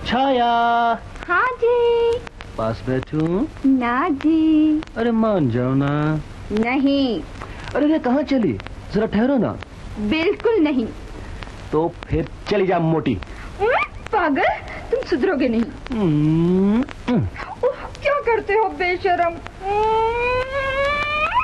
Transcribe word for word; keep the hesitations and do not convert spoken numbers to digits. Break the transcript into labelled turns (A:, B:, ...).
A: छाया।
B: हाँ जी।
A: पास बैठूं?
B: ना जी।
A: अरे मान जाओ ना।
B: नहीं।
A: अरे रे कहाँ चली, जरा ठहरो ना।
B: बिल्कुल नहीं।
A: तो फिर चली जा मोटी।
B: पागल, तुम सुधरोगे नहीं।
A: हम्म, हम्म।
B: क्या करते हो बेशरम।